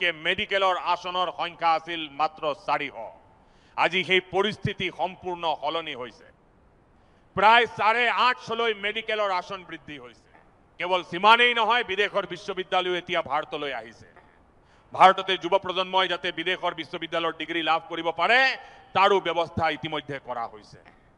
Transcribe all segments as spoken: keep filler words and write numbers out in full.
আগতকৈ মেডিকেলৰ আসনৰ সংখ্যা আছিল মাত্ৰ চাৰিশ। আজি সেই পৰিস্থিতি সম্পূৰ্ণ সলনি হৈছে। প্ৰায় চাৰে আঠশলৈ মেডিকেলৰ আসন বৃদ্ধি হৈছে। কেৱল সিমানেই নহয়, বিদেশৰ বিশ্ববিদ্যালয় এতিয়া ভাৰতলৈ আহিছে। ভাৰততে যুৱ প্ৰজন্মই যাতে বিদেশৰ বিশ্ববিদ্যালয়ৰ ডিগ্ৰী লাভ কৰিব পাৰে তাৰো ব্যৱস্থা ইতিমধ্যে কৰা হৈছে।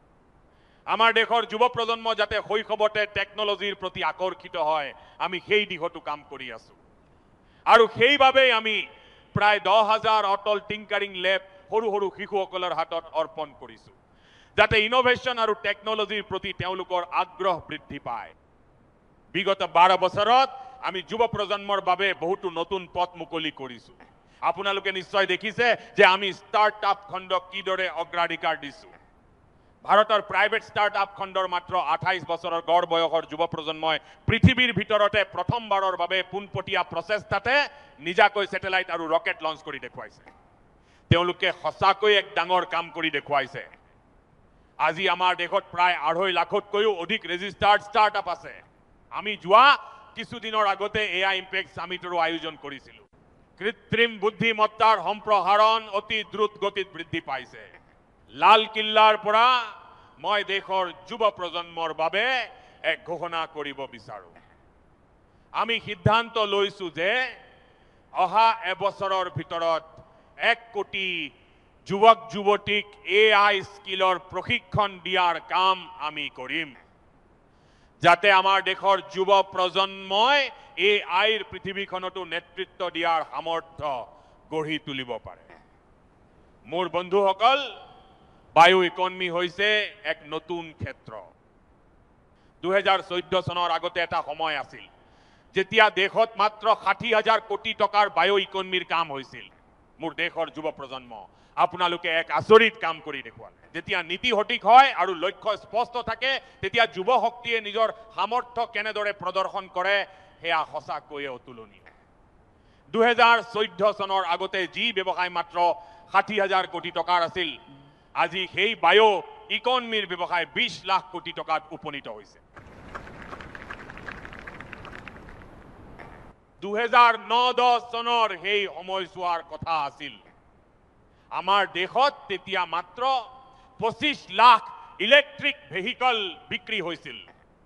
আমাৰ দেশৰ যুৱ প্ৰজন্ম যাতে শৈশৱতে টেকনলজিৰ প্ৰতি আকৰ্ষিত হয়, আমি সেই দিশতো কাম কৰি আছো। আৰু সেইবাবেই আমি প্ৰায় দহ হাজাৰ অটল টিংকাৰিং লেব সৰু সৰু শিশুসকলৰ হাতত অৰ্পণ কৰিছো, যাতে ইনোভেশ্যন আৰু টেকনলজিৰ প্ৰতি তেওঁলোকৰ আগ্ৰহ বৃদ্ধি পায়। বিগত বাৰ বছৰত আমি যুৱ প্ৰজন্মৰ বাবে বহুতো নতুন পথ মুকলি কৰিছো। আপোনালোকে নিশ্চয় দেখিছে যে আমি ষ্টাৰ্টআপ খণ্ডক কিদৰে অগ্ৰাধিকাৰ দিছো। ভাৰতৰ প্ৰাইভেট ষ্টাৰ্টআপ খণ্ডৰ মাত্ৰ আঠাইছ বছৰৰ গড় বয়সৰ যুৱ প্ৰজন্মই পৃথিৱীৰ ভিতৰতে প্ৰথমবাৰৰ বাবে পোনপটীয়া প্ৰচেষ্টাতে নিজাকৈ ছেটেলাইট আৰু ৰকেট লঞ্চ কৰি দেখুৱাইছে। তেওঁলোকে সঁচাকৈ এক ডাঙৰ কাম কৰি দেখুৱাইছে। আজি আমাৰ দেশত প্ৰায় আঢ়ৈ লাখতকৈও অধিক ৰেজিষ্টাৰ্ড ষ্টাৰ্টআপ আছে। আমি যোৱা কিছুদিনৰ আগতে এআই ইম্পেক্ট সামিটৰো আয়োজন কৰিছিলো। কৃত্ৰিম বুদ্ধিমত্তাৰ সম্প্ৰসাৰণ অতি দ্ৰুত গতিত বৃদ্ধি পাইছে। লালকিল্লাৰ পৰা মই দেশৰ যুৱ প্ৰজন্মৰ বাবে এক ঘোষণা কৰিব বিচাৰো। আমি সিদ্ধান্ত লৈছো যে অহা এবছৰৰ ভিতৰত এক কোটি যুৱক যুৱতীক এ আই স্কিলৰ প্ৰশিক্ষণ দিয়াৰ কাম আমি কৰিম, যাতে আমাৰ দেশৰ যুৱ প্ৰজন্মই এ আইৰ পৃথিৱীখনতো নেতৃত্ব দিয়াৰ সামৰ্থ্য গঢ়ি তুলিব পাৰে। মোৰ বন্ধুসকল, বায়ু ইকনমি হৈছে এক নতুন ক্ষেত্ৰ। দুহেজাৰ চৈধ্য চনৰ আগতে এটা সময় আছিল যেতিয়া দেশত মাত্ৰ ষাঠি হাজাৰ কোটি টকাৰ বায়ু ইকনমিৰ কাম হৈছিল। মোৰ দেশৰ যুৱ প্ৰজন্ম, আপোনালোকে এক আচৰিত কাম কৰি দেখুৱালে। যেতিয়া নীতি সঠিক হয় আৰু লক্ষ্য স্পষ্ট থাকে, তেতিয়া যুৱ শক্তিয়ে নিজৰ সামৰ্থ্য কেনেদৰে প্ৰদৰ্শন কৰে সেয়া সঁচাকৈয়ে অতুলনীয়। দুহেজাৰ চৈধ্য চনৰ আগতে যি ব্যৱসায় মাত্ৰ ষাঠি হাজাৰ কোটি টকাৰ আছিল, আজি সেই বায়ু ইকনমিৰ ব্যৱসায় বিশ লাখ কোটি টকাত উপনীত হৈছে। দুহেজাৰ ন দহ চনৰ সেই সময়ছোৱাৰ কথা আছিল। আমাৰ দেশত তেতিয়া মাত্ৰ পঁচিছ লাখ ইলেক্ট্ৰিক ভেহিকল বিক্ৰী হৈছিল।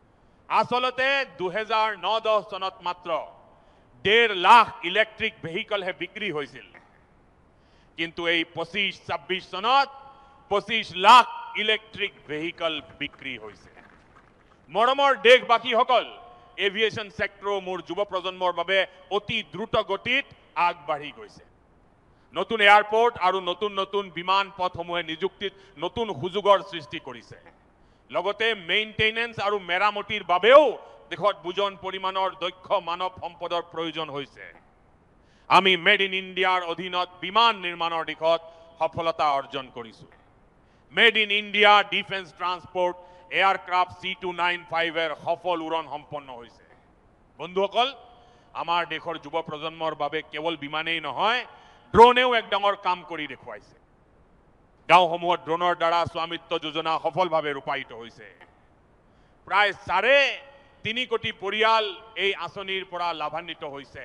আচলতে দুহেজাৰ ন দহ চনত মাত্ৰ ডেৰ লাখ ইলেক্ট্ৰিক ভেহিকলহে বিক্ৰী হৈছিল। কিন্তু এই পঁচিছ ছাব্বিছ চনত পঁচিছ লাখ ইলেক্ট্ৰিক ভেহিকল বিক্ৰী হৈছে। মৰমৰ দেশবাসীসকল, এভিয়েশ্যন ছেক্টৰো মোৰ যুৱ প্ৰজন্মৰ বাবে অতি দ্ৰুত গতিত আগবাঢ়ি গৈছে। নতুন এয়াৰপোৰ্ট আৰু নতুন নতুন বিমান পথসমূহে নিযুক্তিত নতুন সুযোগৰ সৃষ্টি কৰিছে। লগতে মেইনটেনেন্স আৰু মেৰামতিৰ বাবেও দেশত বুজন পৰিমাণৰ দক্ষ মানৱ সম্পদৰ প্ৰয়োজন হৈছে। আমি মেড ইন ইণ্ডিয়াৰ অধীনত বিমান নিৰ্মাণৰ দিশত সফলতা অৰ্জন কৰিছো। Made in India defence transport aircraft C two nine ফাইভৰ সফল উৰণ সম্পন্ন হৈছে। বন্ধুসকল, আমাৰ দেশৰ যুৱ প্ৰজন্মৰ বাবে কেৱল বিমানেই নহয়, ড্ৰোনেও এক ডাঙৰ কাম কৰি দেখুৱাইছে। গাঁওসমূহত ড্ৰোনৰ দ্বাৰা স্বামিত্ব যোজনা সফলভাৱে ৰূপায়িত হৈছে। প্ৰায় চাৰে তিনি কোটি পৰিয়াল এই আঁচনিৰ পৰা লাভান্বিত হৈছে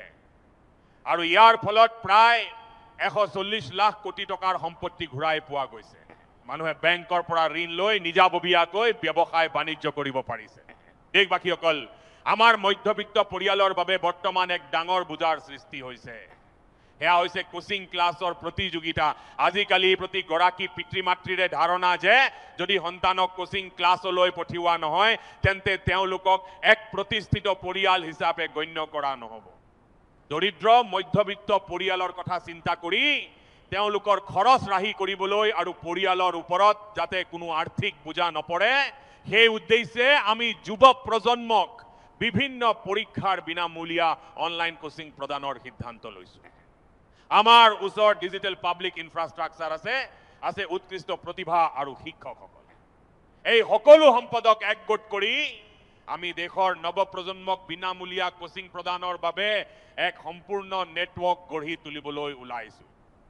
আৰু ইয়াৰ ফলত প্ৰায় এশ চল্লিছ লাখ কোটি টকাৰ সম্পত্তি ঘূৰাই পোৱা গৈছে। মানুহে বেংকৰ পৰা ঋণ লৈ নিজাববীয়াকৈ ব্যৱসায় বাণিজ্য কৰিব পাৰিছে। দেশবাসীসকল, আমাৰ মধ্যবিত্ত পৰিয়ালৰ বাবে বৰ্তমান এক ডাঙৰ বোজাৰ সৃষ্টি হৈছে। সেয়া হৈছে কোচিং ক্লাছৰ প্ৰতিযোগিতা। আজিকালি প্ৰতিগৰাকী পিতৃ মাতৃৰে ধাৰণা যে যদি সন্তানক কোচিং ক্লাছলৈ পঠিওৱা নহয় তেন্তে তেওঁলোকক এক প্ৰতিষ্ঠিত পৰিয়াল হিচাপে গণ্য কৰা নহ'ব। দৰিদ্ৰ মধ্যবিত্ত পৰিয়ালৰ কথা চিন্তা কৰি তেওঁলোকৰ খৰচ ৰাহি কৰিবলৈ আৰু পৰিয়ালৰ ওপৰত যাতে কোনো আৰ্থিক বোজা নপৰে সেই উদ্দেশ্যে আমি যুৱ প্ৰজন্মক বিভিন্ন পৰীক্ষাৰ বিনামূলীয়া অনলাইন কোচিং প্ৰদানৰ সিদ্ধান্ত লৈছো। আমাৰ ওচৰত ডিজিটেল পাব্লিক ইনফ্ৰাষ্ট্ৰাকচাৰ আছে, আছে উৎকৃষ্ট প্ৰতিভা আৰু শিক্ষকসকল। এই সকলো সম্পদক একগোট কৰি আমি দেশৰ নৱপ্ৰজন্মক বিনামূলীয়া কোচিং প্ৰদানৰ বাবে এক সম্পূৰ্ণ নেটৱৰ্ক গঢ়ি তুলিবলৈ ওলাইছো।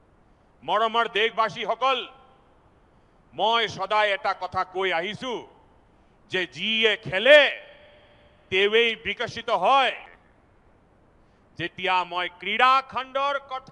মৰমৰ দেশবাসীসকল, মই সদায় এটা কথা কৈ আহিছো যে যিয়ে খেলে তেৱেই বিকশিত হয়। যেতিয়া মই ক্ৰীড়া খণ্ডৰ কথা